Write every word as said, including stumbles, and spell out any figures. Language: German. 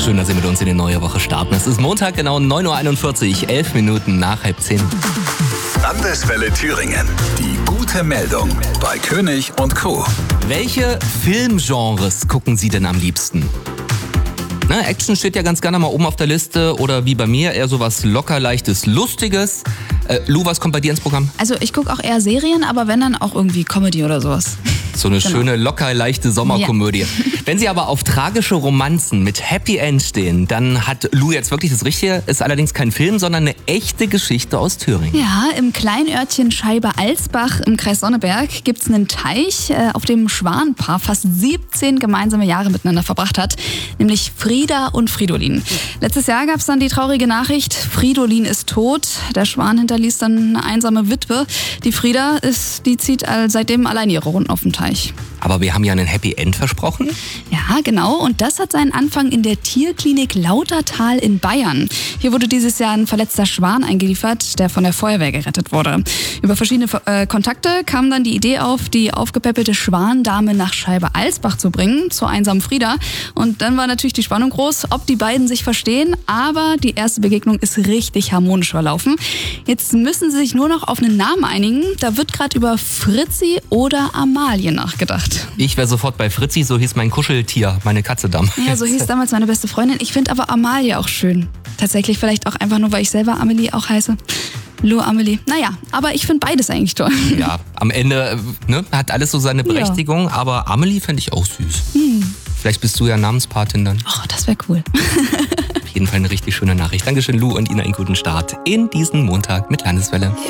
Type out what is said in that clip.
Schön, dass Sie mit uns in die neue Woche starten. Es ist Montag, genau neun Uhr einundvierzig, elf Minuten nach halb zehn. Landeswelle Thüringen. Die gute Meldung bei König und Co. Welche Filmgenres gucken Sie denn am liebsten? Na, Action steht ja ganz gerne mal oben auf der Liste oder wie bei mir eher sowas locker, leichtes, lustiges. Äh, Lu, was kommt bei dir ins Programm? Also ich gucke auch eher Serien, aber wenn dann auch irgendwie Comedy oder sowas. So eine Genau. schöne, locker, leichte Sommerkomödie. Ja. Wenn Sie aber auf tragische Romanzen mit Happy End stehen, dann hat Lu jetzt wirklich das Richtige. Ist allerdings kein Film, sondern eine echte Geschichte aus Thüringen. Ja, im Kleinörtchen Scheibe-Alsbach im Kreis Sonneberg gibt es einen Teich, äh, auf dem Schwanpaar fast siebzehn gemeinsame Jahre miteinander verbracht hat, nämlich Frieda und Fridolin. Letztes Jahr gab es dann die traurige Nachricht, Fridolin ist tot. Der Schwan hinterließ dann eine einsame Witwe. Die Frieda, ist, die zieht seitdem allein ihre Runden auf den Teich. Aber wir haben ja einen Happy End versprochen. Ja, genau. Und das hat seinen Anfang in der Tierklinik Lautertal in Bayern. Hier wurde dieses Jahr ein verletzter Schwan eingeliefert, der von der Feuerwehr gerettet wurde. Über verschiedene äh, Kontakte kam dann die Idee auf, die aufgepeppelte Schwandame nach Scheibe-Alsbach zu bringen, zur einsamen Frieda. Und dann war natürlich die Spannung groß, ob die beiden sich verstehen. Aber die erste Begegnung ist richtig harmonisch verlaufen. Jetzt müssen sie sich nur noch auf einen Namen einigen. Da wird gerade über Fritzi oder Amalie nachgedacht. Ich wäre sofort bei Fritzi, so hieß mein Kuscheltier, meine Katze damals. Ja, so hieß damals meine beste Freundin. Ich finde aber Amalie auch schön. Tatsächlich vielleicht auch einfach nur, weil ich selber Amelie auch heiße. Lou Amelie. Naja, aber ich finde beides eigentlich toll. Ja, am Ende ne, hat alles so seine Berechtigung, ja. Aber Amelie fände ich auch süß. Hm. Vielleicht bist du ja Namenspatin dann. Oh, das wäre cool. Auf jeden Fall eine richtig schöne Nachricht. Dankeschön, Lou, und Ihnen einen guten Start in diesen Montag mit Landeswelle.